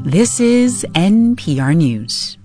This is NPR News.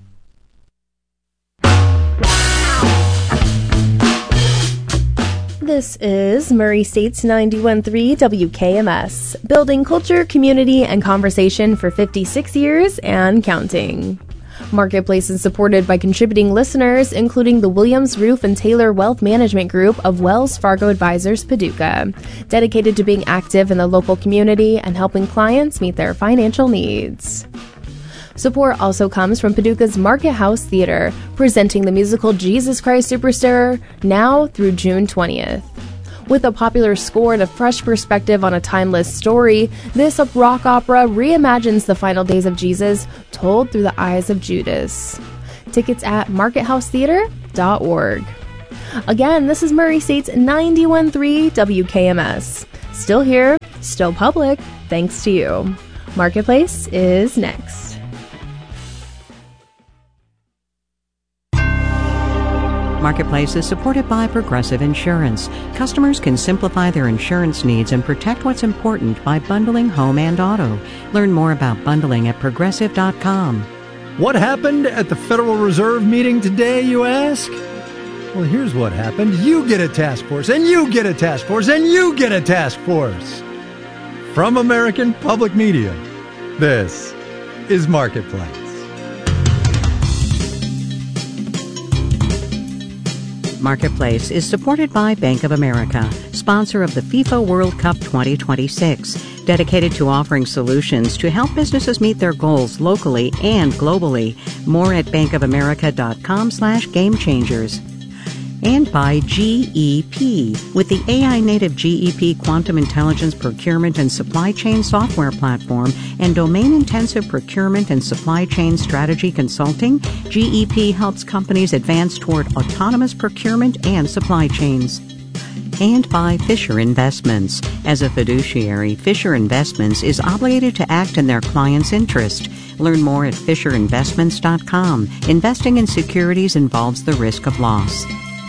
This is Murray State's 91.3 WKMS, building culture, community, and conversation for 56 years and counting. Marketplace is supported by contributing listeners, including the Williams Roof and Taylor Wealth Management Group of Wells Fargo Advisors Paducah, dedicated to being active in the local community and helping clients meet their financial needs. Support also comes from Paducah's Market House Theater, presenting the musical Jesus Christ Superstar now through June 20th. With a popular score and a fresh perspective on a timeless story, this rock opera reimagines the final days of Jesus told through the eyes of Judas. Tickets at markethousetheater.org. Again, this is Murray State's 91.3 WKMS. Still here, still public, thanks to you. Marketplace is next. Marketplace is supported by Progressive Insurance. Customers can simplify their insurance needs and protect what's important by bundling home and auto. Learn more about bundling at Progressive.com. What happened at the Federal Reserve meeting today, you ask? Well, here's what happened. You get a task force, and you get a task force, and you get a task force. From American Public Media, this is Marketplace. Marketplace is supported by Bank of America, sponsor of the FIFA World Cup 2026, dedicated to offering solutions to help businesses meet their goals locally and globally. More at bankofamerica.com/gamechangers. And by GEP, with the AI-native GEP Quantum Intelligence Procurement and Supply Chain Software Platform and domain-intensive procurement and supply chain strategy consulting, GEP helps companies advance toward autonomous procurement and supply chains. And by Fisher Investments. As a fiduciary, Fisher Investments is obligated to act in their client's interest. Learn more at FisherInvestments.com. Investing in securities involves the risk of loss.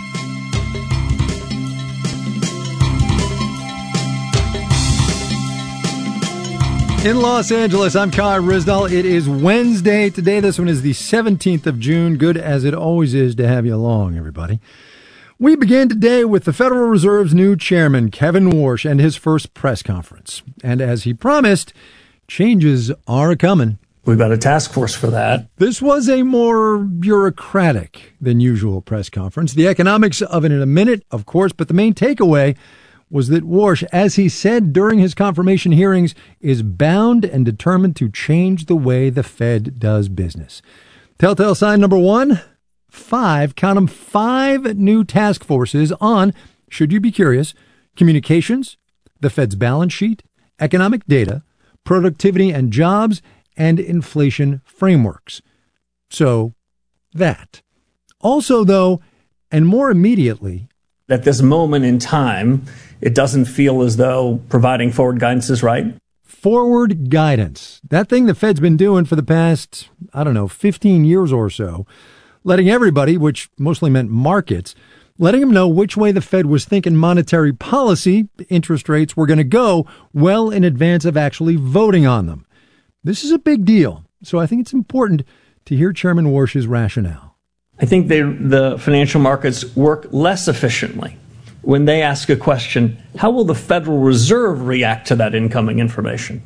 In Los Angeles, I'm Kai Ryssdal. It is Wednesday today. This one is the 17th of June. Good as it always is to have you along, everybody. We begin today with the Federal Reserve's new chairman, Kevin Warsh, and his first press conference. And as he promised, changes are coming. We've got a task force for that. This was a more bureaucratic than usual press conference. The economics of it in a minute, of course, but the main takeaway was that Warsh, as he said during his confirmation hearings, is bound and determined to change the way the Fed does business. Telltale sign number one, count them, 5 new task forces on, should you be curious, communications, the Fed's balance sheet, economic data, productivity and jobs, and inflation frameworks. So, that. Also, though, and more immediately, at this moment in time, it doesn't feel as though providing forward guidance is right. Forward guidance. That thing the Fed's been doing for the past, 15 years or so, letting everybody, which mostly meant markets, letting them know which way the Fed was thinking monetary policy, interest rates, were going to go well in advance of actually voting on them. This is a big deal, so I think it's important to hear Chairman Warsh's rationale. I think the financial markets work less efficiently when they ask a question, how will the Federal Reserve react to that incoming information?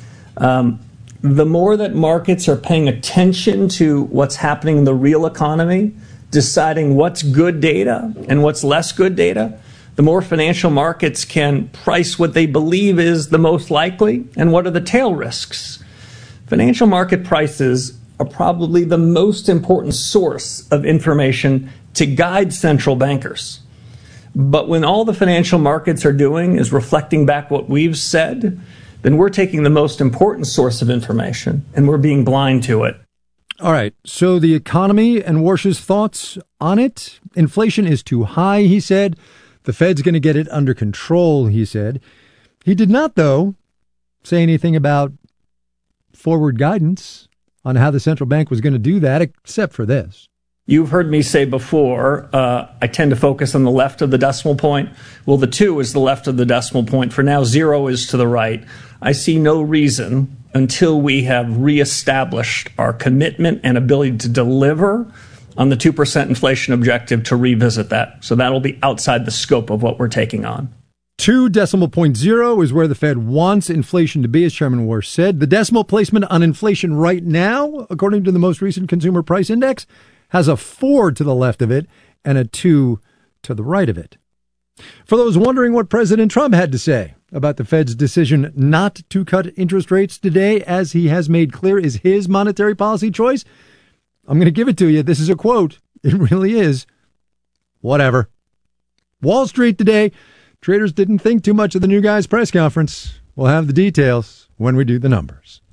The more that markets are paying attention to what's happening in the real economy, deciding what's good data and what's less good data, the more financial markets can price what they believe is the most likely and what are the tail risks. Financial market prices are probably the most important source of information to guide central bankers. But when all the financial markets are doing is reflecting back what we've said, then we're taking the most important source of information and we're being blind to it. All right, so the economy and Warsh's thoughts on it. Inflation is too high, he said. The Fed's going to get it under control, he said. He did not, though, say anything about forward guidance on how the central bank was going to do that, except for this. You've heard me say before, I tend to focus on the left of the decimal point. Well, the 2 is the left of the decimal point. For now, 0 is to the right. I see no reason until we have reestablished our commitment and ability to deliver on the 2% inflation objective to revisit that. So that'll be outside the scope of what we're taking on. 2.0 is where the Fed wants inflation to be, as Chairman Warsh said. The decimal placement on inflation right now, according to the most recent Consumer Price Index, has a 4 to the left of it and a 2 to the right of it. For those wondering what President Trump had to say about the Fed's decision not to cut interest rates today, as he has made clear is his monetary policy choice, I'm going to give it to you. This is a quote. It really is. Whatever. Wall Street today. Traders didn't think too much of the new guy's press conference. We'll have the details when we do the numbers.